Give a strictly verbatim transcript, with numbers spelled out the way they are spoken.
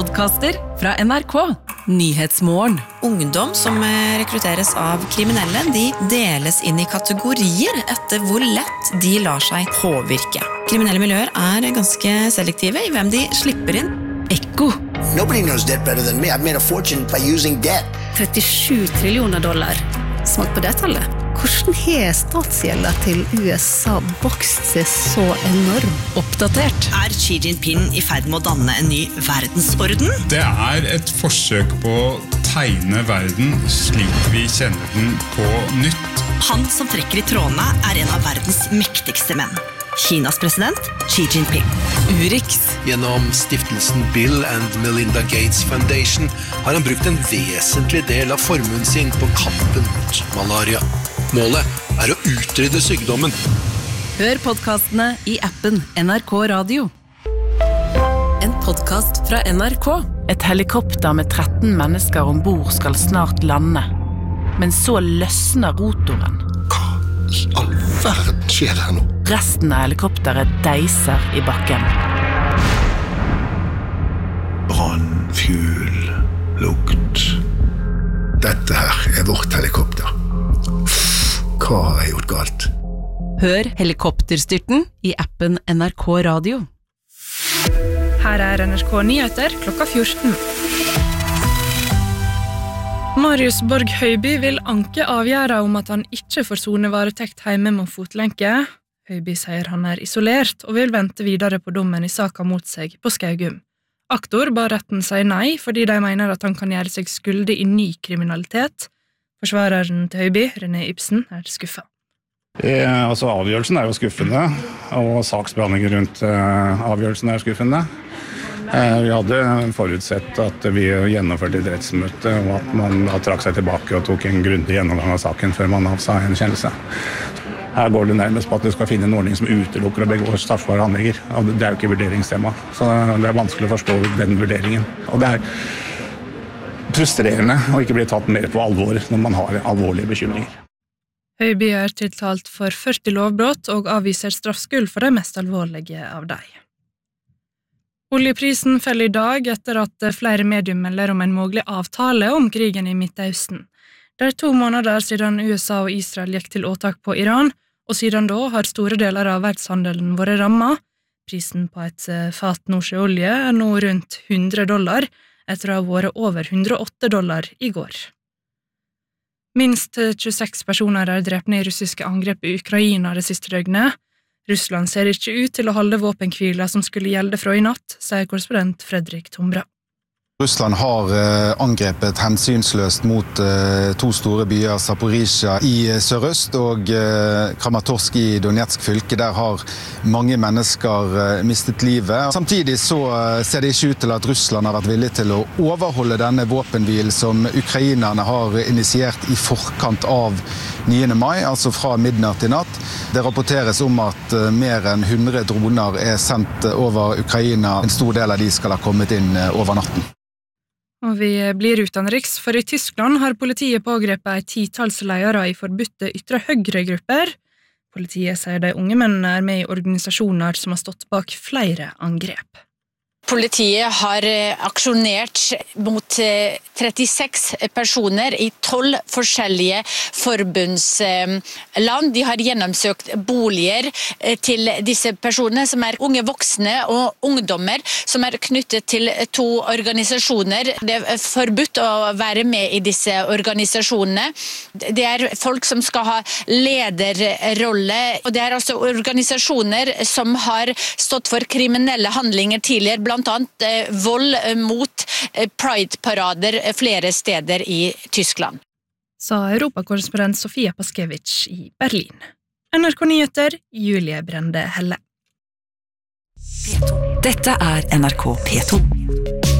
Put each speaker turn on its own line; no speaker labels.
podcaster fra N R K. Nyhetsmorgen.
Ungdom som rekrutteres av kriminelle, de deles inn i kategorier etter hvor lett de lar seg påvirke. Kriminelle miljøer er ganske selektive i hvem de slipper inn.
Ekko.
Nobody knows debt better than me. I've made a fortune by using debt.
trettisju trillioner dollar. Smak på det tallet. Hvordan har statsgjelda til U S A vokst seg så enorm?
Oppdatert.
Er Xi Jinping i ferd med å danne en ny verdensorden?
Det er et forsøk på å tegne verden slik vi kjenner den på nytt.
Han som trekker i trådene er en av verdens mektigste menn. Kinas president, Xi Jinping.
Urix.
Gjennom stiftelsen Bill and Melinda Gates Foundation har han brukt en vesentlig del av formuen sin på kampen mot malaria. Målet er å utrydde sykdommen.
Hør podcastene i appen N R K Radio. En podcast fra N R K.
Et helikopter med tretten mennesker ombord skal snart lande. Men så løsner rotoren.
Hva i all verden skjer her nå?
Resten av helikopteret deiser i bakken.
Brann, fuel, lukt. Dette her er vårt helikopter. Hva har jeg gjort galt?
Hør helikopterstyrten i appen N R K Radio.
Her er N R K Nyheter klokka fjorten. Marius Borg Høiby vil anke avgjøre om at han ikke får sone varetekt hjemme med fotlenke. Høiby sier han er isolert og vil vente videre på dommen i saka mot seg på Skaugum. Aktor ba retten si nei fordi de mener at han kan gjøre seg skyldig i ny kriminalitet. Forsvareren til Høiby, René Ibsen, er skuffet.
Eh, altså avgjørelsen er jo skuffende, og saksbehandlingen rundt eh, avgjørelsen er skuffende. Eh, vi hadde forutsett at vi gjennomførte et rettsmøte, og at man da trakk seg tilbake og tok en grundig gjennomgang av saken før man avsa en kjennelse. Her går det nærmest på at du skal finne en ordning som utelukker å begå straffbare handlinger. Det er jo ikke vurderingstema, så det er vanskelig å forstå den vurderingen. Og det er frustrerende å ikke bli tatt mer på alvor når man har alvorlige bekymringer.
Høiby er tiltalt for førti lovbrott og avviser straffskyld for det mest alvorlige av dem. Oljeprisen feller i dag etter at flere medier melder om en mulig avtale om krigen i Midtøsten. Det er to måneder siden U S A og Israel gikk til åtak på Iran, og siden da har store deler av verdenshandelen vært rammet. Prisen på et fat nordsjøolje er nå rundt hundre dollar, etter å ha vært over hundre og åtte dollar i går. Minst tjueseks personer er drepne i russiske angrep i Ukraina det siste døgnet. Russland ser ikke ut til å holde våpenkvila som skulle gjelde fra i natt, sier korrespondent Fredrik Tombra.
Russland har angrepet hensynsløst mot to store byer, Zaporizjzja i sørøst og Kramatorsk i Donetsk fylke. Der har mange mennesker mistet livet. Samtidig så ser det ikke ut til at Russland har vært villig til å overholde denne våpenhvilen som ukrainerne har initiert i forkant av niende mai, altså fra midnatt i natt. Det rapporteres om at mer enn hundre droner er sendt over Ukraina. En stor del av de skal ha kommet inn over natten.
Og vi blir utenriks, for i Tyskland har politiet pågrepet et titalls ledere i forbudte ytre høyre-grupper. Politiet sier de unge mennene er med i organisasjoner som har stått bak flere angrep.
Politiet har aksjonert mot trettiseks personer i tolv forskjellige forbundsland. De har gjennomsøkt boliger til disse personene, som er unge voksne og ungdommer, som er knyttet til to organisasjoner. Det er forbudt å være med i disse organisasjonene. Det er folk som skal ha lederrolle, og det er også organisasjoner som har stått for kriminelle handlinger tidligere, blant annet eh, vold mot eh, Pride-parader flere steder i Tyskland.
Sa europakorrespondent Sofia Paskevich i Berlin. N R K Nyheter, Julie Brende Helle.
Dette er N R K P to.